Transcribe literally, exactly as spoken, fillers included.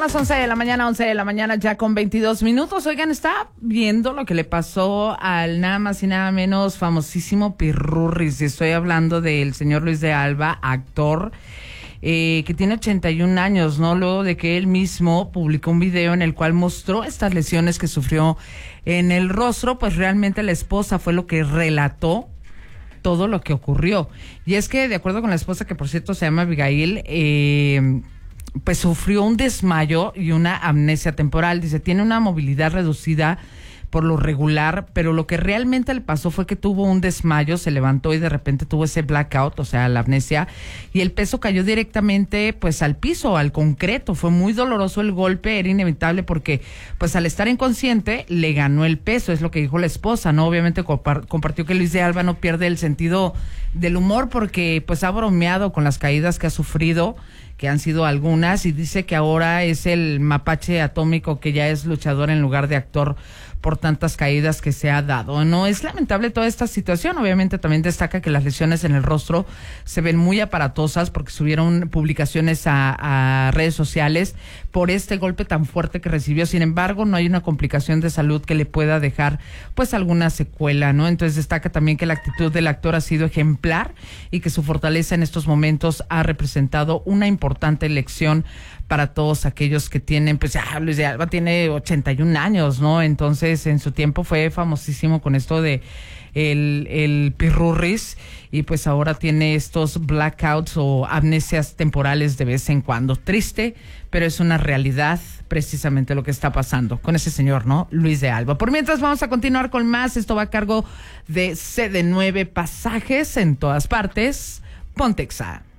las once de la mañana, once de la mañana ya con veintidós minutos. Oigan, está viendo lo que le pasó al nada más y nada menos famosísimo Pirurris. Y estoy hablando del señor Luis de Alba, actor, eh, que tiene ochenta y un años, ¿no? Luego de que él mismo publicó un video en el cual mostró estas lesiones que sufrió en el rostro, pues realmente la esposa fue lo que relató todo lo que ocurrió. Y es que, de acuerdo con la esposa, que por cierto se llama Abigail, eh... pues sufrió un desmayo y una amnesia temporal. Dice, tiene una movilidad reducida por lo regular, pero lo que realmente le pasó fue que tuvo un desmayo, se levantó y de repente tuvo ese blackout, o sea, la amnesia, y el peso cayó directamente pues al piso, al concreto. Fue muy doloroso el golpe, era inevitable porque pues al estar inconsciente le ganó el peso, es lo que dijo la esposa, ¿no? Obviamente compar- compartió que Luis de Alba no pierde el sentido del humor porque pues ha bromeado con las caídas que ha sufrido, que han sido algunas, y dice que ahora es el mapache atómico, que ya es luchador en lugar de actor por tantas caídas que se ha dado. No es lamentable toda esta situación. Obviamente también destaca que las lesiones en el rostro se ven muy aparatosas porque subieron publicaciones a, a redes sociales por este golpe tan fuerte que recibió. Sin embargo, no hay una complicación de salud que le pueda dejar pues alguna secuela, ¿no? Entonces destaca también que la actitud del actor ha sido ejemplar y que su fortaleza en estos momentos ha representado una importante lección para todos aquellos que tienen, pues ya Luis de Alba tiene ochenta y un años, ¿no? Entonces en su tiempo fue famosísimo con esto de el, el Pirurris, y pues ahora tiene estos blackouts o amnesias temporales de vez en cuando. Triste, pero es una realidad precisamente lo que está pasando con ese señor, ¿no? Luis de Alba. Por mientras vamos a continuar con más. Esto va a cargo de C D nueve Pasajes en todas partes. Pontexa.